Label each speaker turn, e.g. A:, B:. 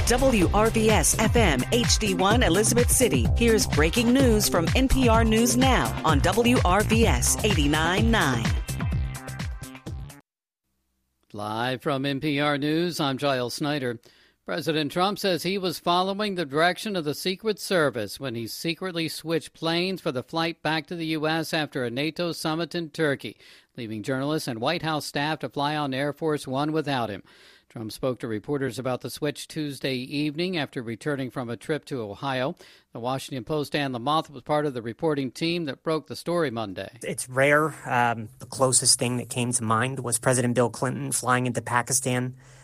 A: WRVS FM HD1 Elizabeth City. Here's breaking news from NPR News Now on WRVS 89.9.
B: Live from NPR News, I'm Giles Snyder. President Trump says he was following the direction of the Secret Service when he secretly switched planes for the flight back to the U.S. after a NATO summit in Turkey, leaving journalists and White House staff to fly on Air Force One without him. Trump spoke to reporters about the switch Tuesday evening after returning from a trip to Ohio. The Washington Post Ann Lamothe was part of the reporting team that broke the story Monday.
C: It's rare. The closest thing that came to mind was President Bill Clinton flying into Pakistan